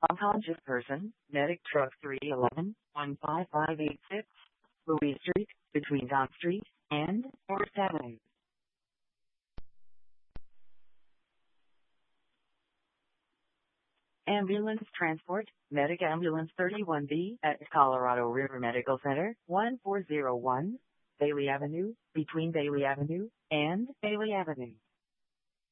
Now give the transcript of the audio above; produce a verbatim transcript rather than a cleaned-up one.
Unconscious person, medic truck three eleven, one five five eight six, Louis Street, between Don Street and Forest Avenue. Ambulance transport, medic ambulance thirty-one B at Colorado River Medical Center, one four zero one, Bailey Avenue, between Bailey Avenue and Bailey Avenue.